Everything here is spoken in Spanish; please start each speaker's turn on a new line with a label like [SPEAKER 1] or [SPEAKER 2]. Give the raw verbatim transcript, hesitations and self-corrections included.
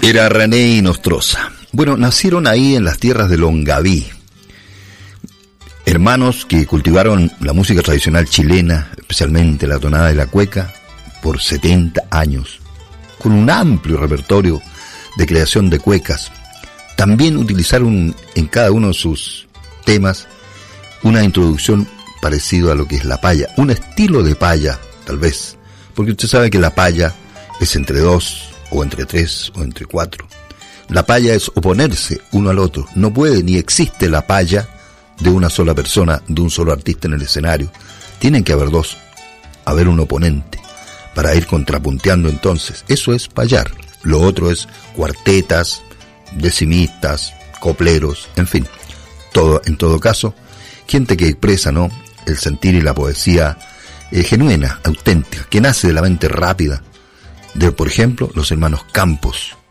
[SPEAKER 1] Era René y Nostroza. Bueno, nacieron ahí en las tierras de Longaví. Hermanos que cultivaron la música tradicional chilena, especialmente la tonada de la cueca, por setenta años, con un amplio repertorio de creación de cuecas. También utilizaron en cada uno de sus temas una introducción parecida a lo que es la paya, un estilo de paya, tal vez, porque usted sabe que la paya es entre dos, o entre tres, o entre cuatro. La paya es oponerse uno al otro. No puede ni existe la paya de una sola persona, de un solo artista en el escenario. Tienen que haber dos, haber un oponente, para ir contrapunteando entonces. Eso es payar. Lo otro es cuartetas, decimistas, copleros, en fin. Todo, en todo caso, gente que expresa, ¿no?, el sentir y la poesía eh, genuina, auténtica, que nace de la mente rápida de, por ejemplo, los hermanos Campos,